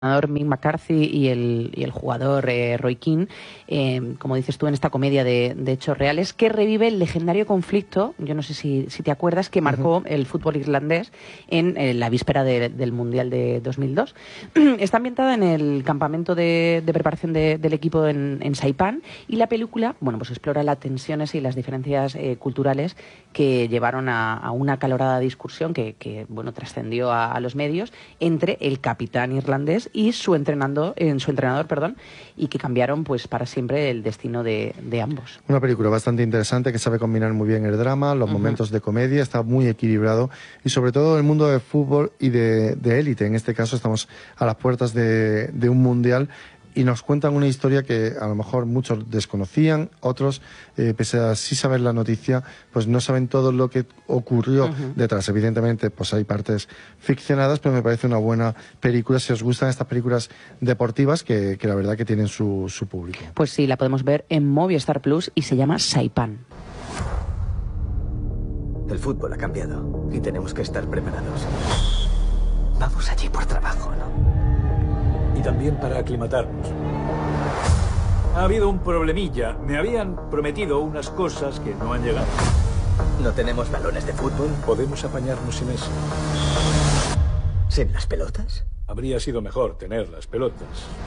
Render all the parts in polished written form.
Mick McCarthy y el jugador Roy Keane, como dices tú, en esta comedia de hechos reales, que revive el legendario conflicto, yo no sé si te acuerdas, que marcó el fútbol irlandés en la víspera del Mundial de 2002. Está ambientada en el campamento de preparación del equipo en Saipán, y la película, bueno, pues explora las tensiones y las diferencias culturales que llevaron a una acalorada discusión que bueno, trascendió a los medios entre el capitán irlandés y su entrenador, y que cambiaron pues para siempre el destino de ambos. Una película bastante interesante que sabe combinar muy bien el drama, los momentos de comedia, está muy equilibrado, y sobre todo el mundo del fútbol y de élite. En este caso estamos a las puertas de un mundial, y nos cuentan una historia que a lo mejor muchos desconocían, otros, pese a sí saber la noticia, pues no saben todo lo que ocurrió detrás. Evidentemente, pues hay partes ficcionadas, pero me parece una buena película si os gustan estas películas deportivas que la verdad que tienen su público. Pues sí, la podemos ver en Movistar Plus y se llama Saipán. El fútbol ha cambiado y tenemos que estar preparados. Vamos allí por trabajo, ¿no? Y también para aclimatarnos. Ha habido un problemilla. Me habían prometido unas cosas que no han llegado. ¿No tenemos balones de fútbol? Podemos apañarnos sin eso. ¿Sin las pelotas? Habría sido mejor tener las pelotas.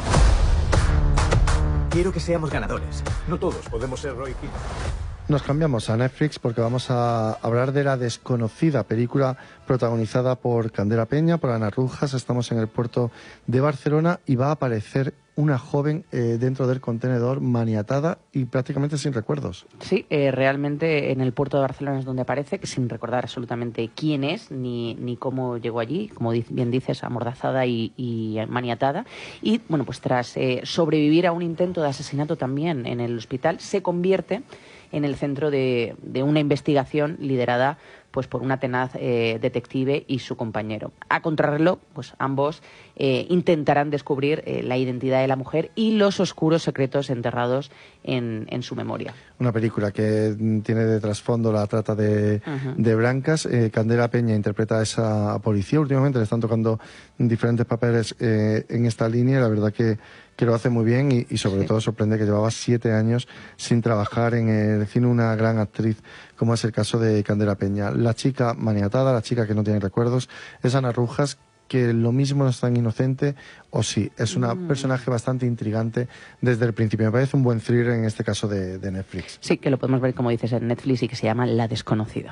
Quiero que seamos ganadores. No todos podemos ser Roy Keane. Nos cambiamos a Netflix porque vamos a hablar de La Desconocida, película protagonizada por Candela Peña, por Ana Rujas. Estamos en el puerto de Barcelona y va a aparecer una joven dentro del contenedor, maniatada y prácticamente sin recuerdos. Sí, realmente en el puerto de Barcelona es donde aparece, que sin recordar absolutamente quién es ni cómo llegó allí, como bien dices, amordazada y maniatada. Y bueno, pues tras sobrevivir a un intento de asesinato también en el hospital, se convierte en el centro de una investigación liderada pues por una tenaz detective y su compañero. A contrarreloj, pues ambos intentarán descubrir la identidad de la mujer y los oscuros secretos enterrados en su memoria. Una película que tiene de trasfondo la trata de blancas. Candela Peña interpreta a esa policía. Últimamente le están tocando diferentes papeles en esta línea. La verdad que lo hace muy bien y sobre todo sorprende que llevaba 7 años sin trabajar en el cine, una gran actriz como es el caso de Candela Peña. La chica maniatada, la chica que no tiene recuerdos, es Ana Rujas, que lo mismo no es tan inocente, o sí, es una personaje bastante intrigante desde el principio. Me parece un buen thriller en este caso de Netflix. Sí, que lo podemos ver, como dices, en Netflix y que se llama La Desconocida.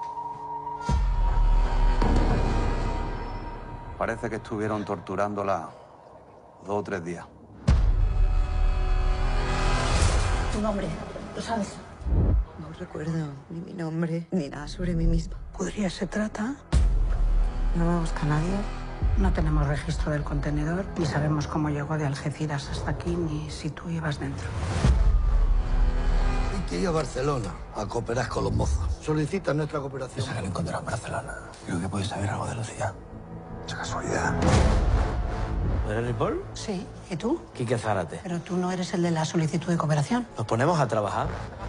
Parece que estuvieron torturándola 2 o 3 días. Tu nombre, ¿lo sabes? No recuerdo ni mi nombre, ni nada sobre mí misma. ¿Podría se trata? ¿No me busca nadie? No tenemos registro del contenedor, ni sabemos cómo llegó de Algeciras hasta aquí, ni si tú ibas dentro. Hay que ir a Barcelona a cooperar con los mozos. Solicitan nuestra cooperación. Esa que lo encontró en Barcelona. Creo que puedes saber algo de Lucía. Esa casualidad. ¿Eres Ripoll? Sí, ¿y tú? Quique Zárate. Pero tú no eres el de la solicitud de cooperación. ¿Nos ponemos a trabajar?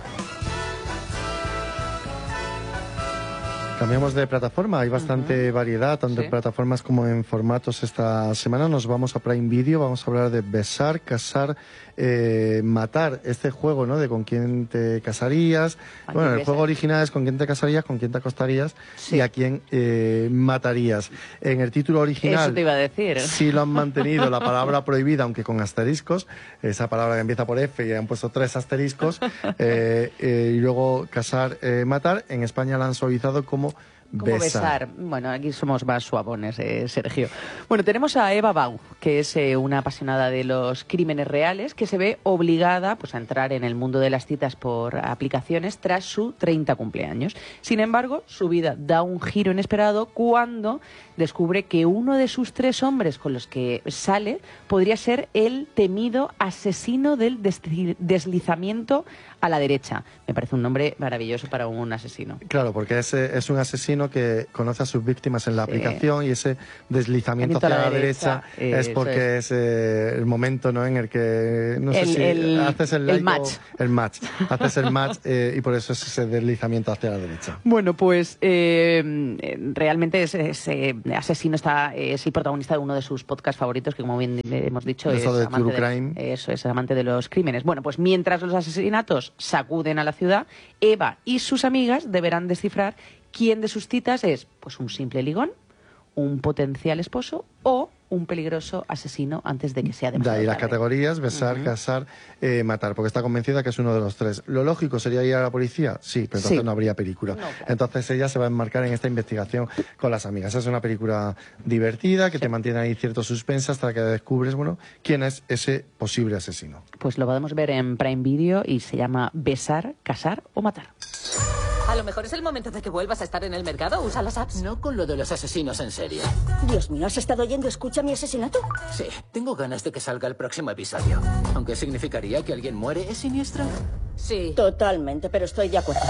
Cambiamos de plataforma, hay bastante variedad, tanto en plataformas como en formatos. Esta semana nos vamos a Prime Video, vamos a hablar de Besar, Casar, Matar, este juego, ¿no? De con quién te casarías. Bueno, el juego original es con quién te casarías, con quién te acostarías y a quién matarías. En el título original... Eso te iba a decir. Sí lo han mantenido, la palabra prohibida, aunque con asteriscos, esa palabra que empieza por F y han puesto 3 asteriscos, y luego Casar, Matar. En España la han suavizado como besar. Bueno, aquí somos más suabones, Sergio. Bueno, tenemos a Eva Bau, que es una apasionada de los crímenes reales, que se ve obligada pues a entrar en el mundo de las citas por aplicaciones tras su 30 cumpleaños. Sin embargo, su vida da un giro inesperado cuando descubre que uno de sus 3 hombres con los que sale podría ser el temido asesino del deslizamiento a la derecha. Me parece un nombre maravilloso para un asesino. Claro, porque es un asesino asesino que conoce a sus víctimas en la aplicación y ese deslizamiento hacia la derecha es porque es el momento, ¿no?, en el que no sé si haces el match. Haces el match y por eso es ese deslizamiento hacia la derecha. Bueno, pues realmente ese asesino es el protagonista de uno de sus podcasts favoritos, que como bien hemos dicho es amante de los crímenes. Bueno, pues mientras los asesinatos sacuden a la ciudad, Eva y sus amigas deberán descifrar quién de sus citas es pues un simple ligón, un potencial esposo o un peligroso asesino antes de que sea demasiado tarde. De ahí las categorías: besar, casar, matar, porque está convencida que es uno de los tres. ¿Lo lógico sería ir a la policía? Sí, pero entonces no habría película. Entonces ella se va a enmarcar en esta investigación con las amigas. Es una película divertida que te mantiene ahí cierto suspense hasta que descubres, bueno, quién es ese posible asesino. Pues lo podemos ver en Prime Video y se llama Besar, casar o matar. A lo mejor es el momento de que vuelvas a estar en el mercado. ¿Usa las apps? No con lo de los asesinos en serie. Dios mío, ¿has estado oyendo Escucha mi asesinato? Sí, tengo ganas de que salga el próximo episodio. Aunque significaría que alguien muere, ¿es siniestro? Sí. Totalmente, pero estoy de acuerdo.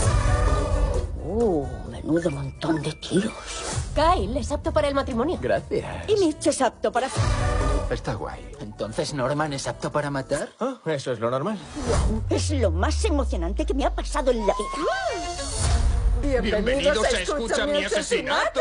Menudo montón de tiros. Kyle es apto para el matrimonio. Gracias. Y Mitch es apto para... Está guay. ¿Entonces Norman es apto para matar? Oh, eso es lo normal. Es lo más emocionante que me ha pasado en la vida. Bienvenidos a Escucha mi asesinato.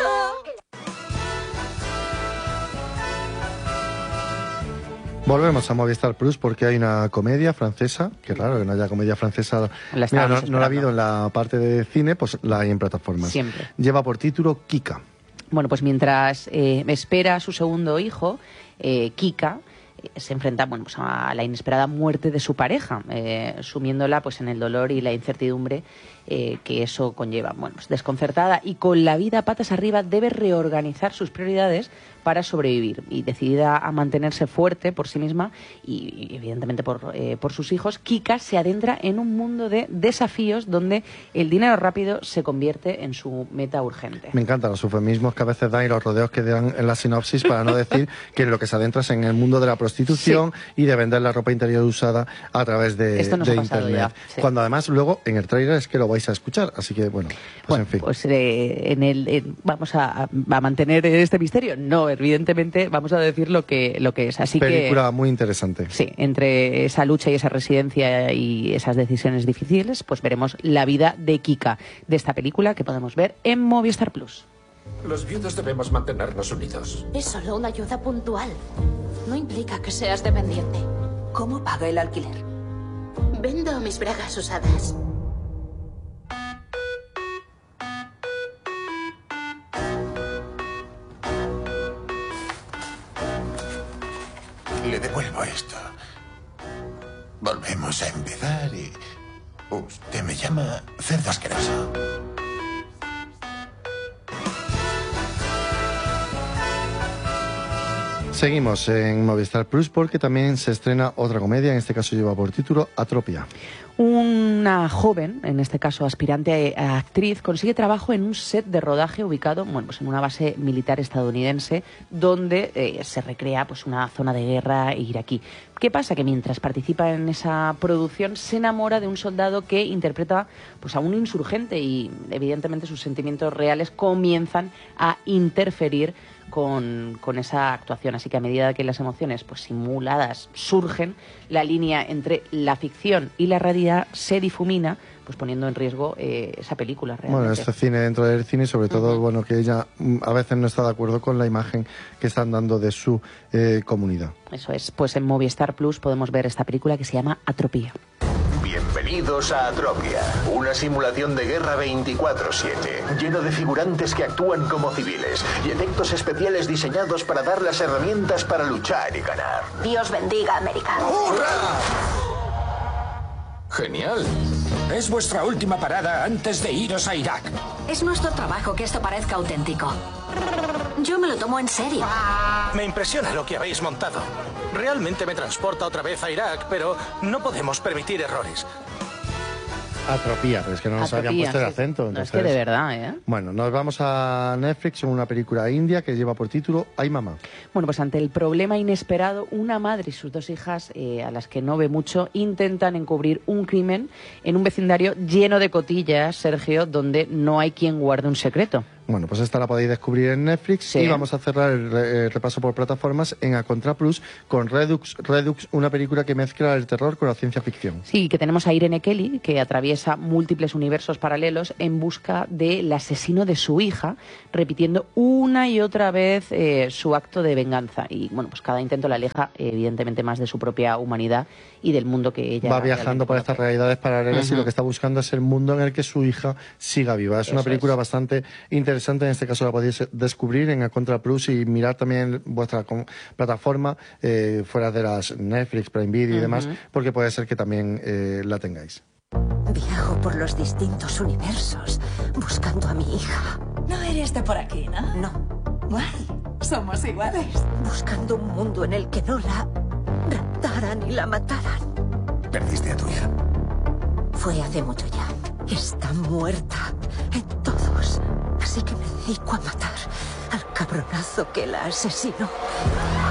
Volvemos a Movistar Plus porque hay una comedia francesa, que raro que no haya comedia francesa. Mira, no la ha habido en la parte de cine, pues la hay en plataformas. Siempre. Lleva por título Kika. Bueno, pues mientras espera a su segundo hijo, Kika se enfrenta pues a la inesperada muerte de su pareja, sumiéndola pues en el dolor y la incertidumbre que eso conlleva. Bueno, pues desconcertada y con la vida patas arriba, debe reorganizar sus prioridades para sobrevivir, y decidida a mantenerse fuerte por sí misma y evidentemente por sus hijos, Kika se adentra en un mundo de desafíos donde el dinero rápido se convierte en su meta urgente. Me encantan los eufemismos que a veces dan y los rodeos que dan en la sinopsis para no decir que lo que se adentra es en el mundo de la prostitución y de vender la ropa interior usada a través de internet. Ya, sí. Cuando además luego en el tráiler es que lo vais a escuchar, así que bueno, en fin. Pues vamos a mantener este misterio. No, evidentemente vamos a decir lo que es. Así película muy interesante. Sí, entre esa lucha y esa residencia y esas decisiones difíciles, pues veremos la vida de Kika, de esta película que podemos ver en Movistar Plus. Los viudos debemos mantenernos unidos. Es solo una ayuda puntual. No implica que seas dependiente. ¿Cómo paga el alquiler? Vendo mis bragas usadas. Le devuelvo esto. Volvemos a empezar y... Usted me llama cerdo asqueroso. Seguimos en Movistar Plus porque también se estrena otra comedia, en este caso lleva por título Atropia. Una joven, en este caso aspirante a actriz, consigue trabajo en un set de rodaje ubicado pues en una base militar estadounidense donde se recrea pues una zona de guerra iraquí. ¿Qué pasa? Que mientras participa en esa producción se enamora de un soldado que interpreta pues a un insurgente y evidentemente sus sentimientos reales comienzan a interferir con esa actuación. Así que a medida que las emociones pues simuladas surgen, la línea entre la ficción y la realidad se difumina, pues poniendo en riesgo esa película realmente. Bueno, este cine dentro del cine y sobre todo bueno que ella a veces no está de acuerdo con la imagen que están dando de su comunidad. Eso es, pues en Movistar Plus podemos ver esta película que se llama Atropia. Bienvenidos a Atropia, una simulación de guerra 24/7, lleno de figurantes que actúan como civiles y efectos especiales diseñados para dar las herramientas para luchar y ganar. Dios bendiga a América. ¡Hurra! Genial. Es vuestra última parada antes de iros a Irak. Es nuestro trabajo que esto parezca auténtico. Yo me lo tomo en serio. Me impresiona lo que habéis montado. Realmente me transporta otra vez a Irak, pero no podemos permitir errores. Atropía, pero es que no nos habían puesto el acento. Entonces... No, es que de verdad, ¿eh? Bueno, nos vamos a Netflix con una película india que lleva por título Ay, mamá. Bueno, pues ante el problema inesperado, una madre y sus 2 hijas, a las que no ve mucho, intentan encubrir un crimen en un vecindario lleno de cotillas, Sergio, donde no hay quien guarde un secreto. Bueno, pues esta la podéis descubrir en Netflix, sí. Y vamos a cerrar el repaso por plataformas en A Contra Plus con Redux, una película que mezcla el terror con la ciencia ficción. Sí, que tenemos a Irene Kelly, que atraviesa múltiples universos paralelos en busca del asesino de su hija, repitiendo una y otra vez su acto de venganza. Y bueno, pues cada intento la aleja evidentemente más de su propia humanidad y del mundo que ella... Va viajando por estas realidades paralelas y lo que está buscando es el mundo en el que su hija siga viva. Es una película bastante interesante, en este caso la podéis descubrir en A Contra Plus y mirar también vuestra plataforma fuera de las Netflix, Prime Video y demás, porque puede ser que también la tengáis. Viajo por los distintos universos buscando a mi hija. No eres de por aquí, ¿no? No. Guay, somos iguales. Buscando un mundo en el que no la raptaran y la mataran. ¿Perdiste a tu hija? Fue hace mucho ya. Está muerta en todos. Así que me dedico a matar al cabronazo que la asesinó.